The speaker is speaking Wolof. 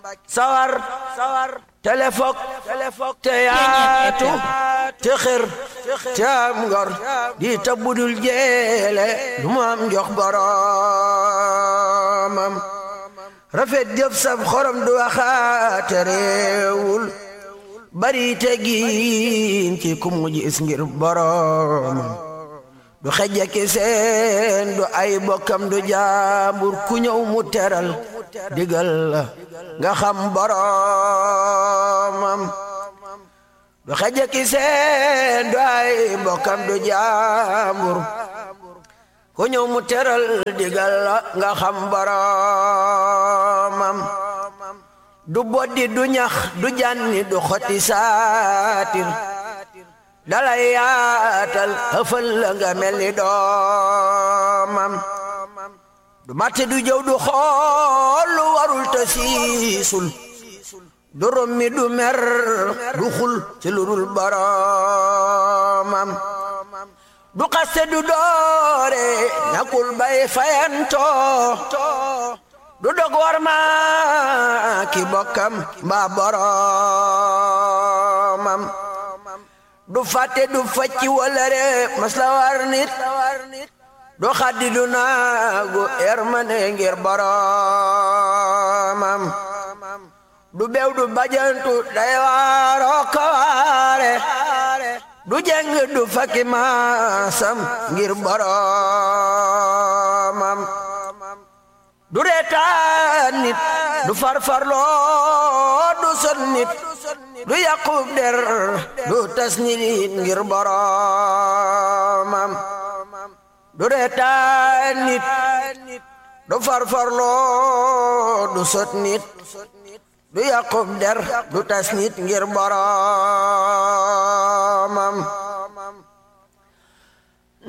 sawar telefok te yaatu te xër te am ngor di ta budul jeele lu mu am jox boromam rafet jëf sab xorom du waxaate réewul bari tegiin ci ku mu gis ngir boromam du xejja ki seen du ay bokkam du jaambur ku ñëw mu teral digal la nga xam boromam du xejja ki seen du ay bokkam du jaambur ku ñëw mu teral digal la nga xam boromam du boddi du ñax du janni du xoti saatir dalay yaatal ëfal la nga mel ni doomam du matte du jëw du xool lu warul te siisul du rommi du mer du xul ci lu dul boromam du xaste du doore ñakul bay fayanto du dog war ma ki bokkam mbaa boromam du fàtte du facci wala re mas la war nit du xaddi du naagu ermane ngir boromam du bew du bajantu day waaroo kawaare du jeng du fakki maasam ngir boromam du reetaan nit du farfarloo du son nit du yàqub der du tas nit ngir boromam du reetaan nit du farfarloo du sot nit du yàqub der du tas nit ngir boromam